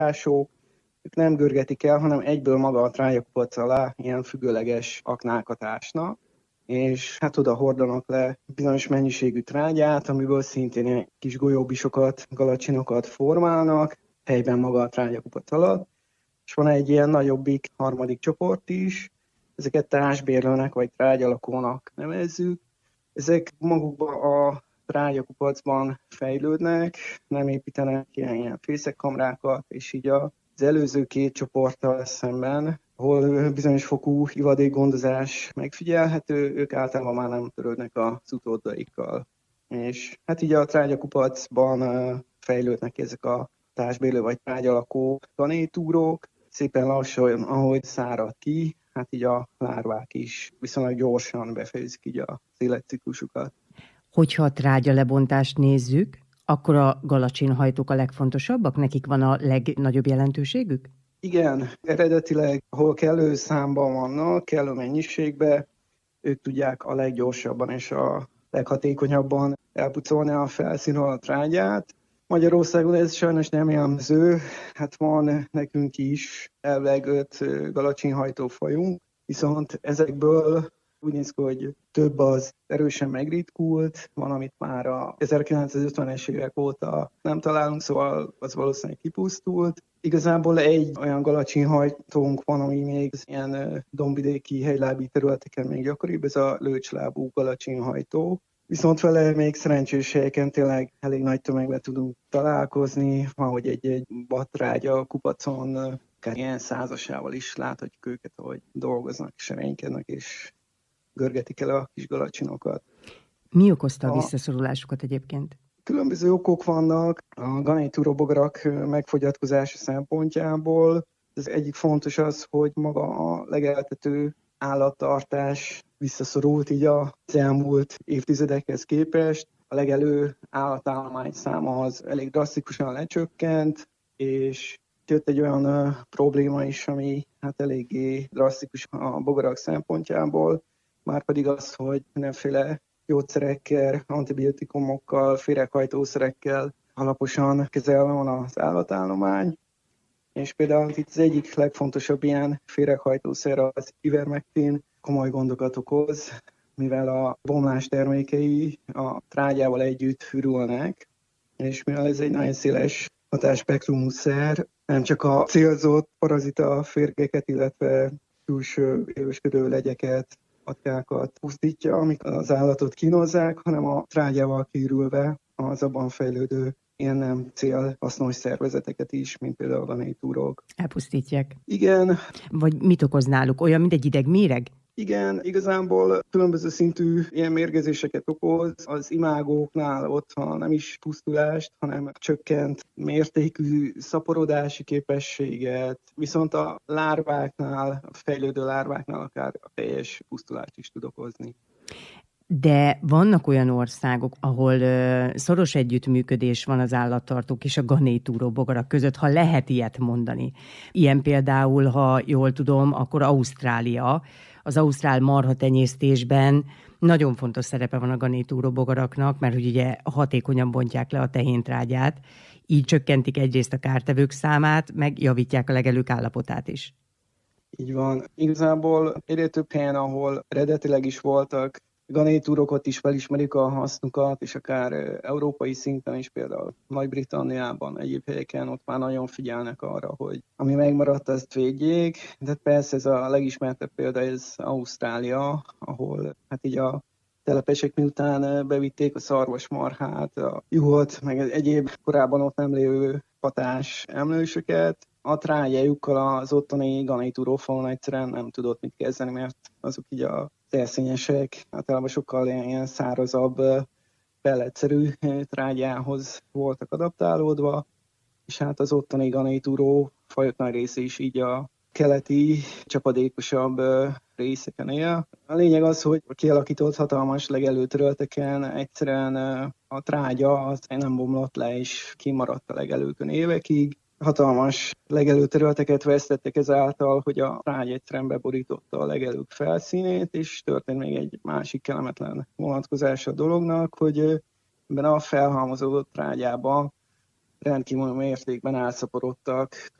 lakások, ők nem görgetik el, hanem egyből maga a trágyakupac alá ilyen függőleges aknákat ásnak, és hát oda hordanak le bizonyos mennyiségű trágyát, amiből szintén ilyen kis golyóbisokat, galacsinokat formálnak, helyben maga a trágyakupac alatt. És van egy ilyen nagyobbik harmadik csoport is, ezeket társbérlőnek vagy trágyalakónak nevezzük. Ezek magukban a trágyakupacban fejlődnek, nem építenek ilyen fészekkamrákat, és így az előző két csoporttal szemben, ahol bizonyos fokú ivadékgondozás megfigyelhető, ők általában már nem törődnek az utódaikkal. És hát így a trágyakupacban fejlődnek ezek a társbérlő vagy trágyalakó tanétúrók, szépen lassan, ahogy szárad ki, hát így a lárvák is viszonylag gyorsan befejezik így az életciklusukat. Hogyha a trágya lebontást nézzük, akkor a galacsinhajtók a legfontosabbak? Nekik van a legnagyobb jelentőségük? Igen, eredetileg, ahol kellő számban vannak, kellő mennyiségben, ők tudják a leggyorsabban és a leghatékonyabban elpucolni a felszínről a trágyát. Magyarországon ez sajnos nem jellemző, hát van nekünk is elvileg 5 galacsinhajtó fajunk, viszont ezekből úgy néz ki, hogy több az erősen megritkult, van, amit már a 1950-es évek óta nem találunk, szóval az valószínűleg kipusztult. Igazából egy olyan galacsinhajtónk van, ami még ilyen dombvidéki helylábi területeken még gyakoribb, ez a lőcslábú galacsinhajtó. Viszont vele még szerencsés helyeken tényleg elég nagy tömegben tudunk találkozni, ahogy egy vadtrágya kupacon, akár ilyen százasával is láthatjuk őket, ahogy dolgoznak, serénykednek és görgetik el a kis galacsinokat. Mi okozta a visszaszorulásukat egyébként? Különböző okok vannak a ganétúróbogarak megfogyatkozása szempontjából. Az egyik fontos az, hogy maga a legeltető állattartás visszaszorult így az elmúlt évtizedekhez képest. A legelő állatállomány száma az elég drasztikusan lecsökkent, és jött egy olyan probléma is, ami hát eléggé drasztikus a bogarak szempontjából, márpedig az, hogy mindenféle gyógyszerekkel, antibiotikumokkal, féreghajtószerekkel alaposan kezelve van az állatállomány. És például itt az egyik legfontosabb ilyen féreghajtószer az ivermektin, komoly gondokat okoz, mivel a bomlás termékei a trágyával együtt hűrülnek, és mivel ez egy nagyon széles hatásspektrumú szer, nem csak a célzott parazita férgeket, illetve külső élősködő legyeket, atkákat pusztítja, amik az állatot kínozzák, hanem a trágyával kiürülve az abban fejlődő ilyen nem célhasznos szervezeteket is, mint például a ganétúrók. Elpusztítják. Igen. Vagy mit okoz náluk? Olyan, mint egy idegméreg? Igen, igazából különböző szintű ilyen mérgezéseket okoz. Az imágóknál ott van nem is pusztulást, hanem csökkent mértékű szaporodási képességet, viszont a lárváknál, a fejlődő lárváknál akár a teljes pusztulást is tud okozni. De vannak olyan országok, ahol szoros együttműködés van az állattartók és a ganétúró bogarak között, ha lehet ilyet mondani. Ilyen például, ha jól tudom, akkor Ausztrália. Az ausztrál marhatenyésztésben nagyon fontos szerepe van a ganétúró bogaraknak, mert hogy ugye hatékonyan bontják le a tehéntrágyát, így csökkentik egyrészt a kártevők számát, meg javítják a legelők állapotát is. Így van. Igazából egyre több helyen, ahol eredetileg is voltak ganétúrok, is felismerik a hasznukat, és akár európai szinten is, például Nagy-Britanniában, egyéb helyeken ott már nagyon figyelnek arra, hogy ami megmaradt, azt védjék. De persze ez a legismertebb példa, ez Ausztrália, ahol hát így a telepesek miután bevitték a szarvasmarhát, a juhot, meg egyéb korábban ott nem lévő patás emlősöket, a trágyájukkal az ottani ganétúrófaun egyszerűen nem tudott mit kezdeni, mert azok így a terszényesek általában sokkal ilyen szárazabb, pelletszerű trágyához voltak adaptálódva, és hát az ottani ganétúró fajok nagy része is így a keleti, csapadékosabb részeken él. A lényeg az, hogy a kialakított hatalmas legelőterületeken egyszerűen a trágya az nem bomlott le, és kimaradt a legelőkön évekig. Hatalmas legelőterületeket vesztettek ezáltal, hogy a trágya egyszerűen beborította a legelők felszínét, és történt még egy másik kellemetlen vonatkozása a dolognak, hogy ebben a felhalmozódott trágyában rendkívül mértékben elszaporodtak.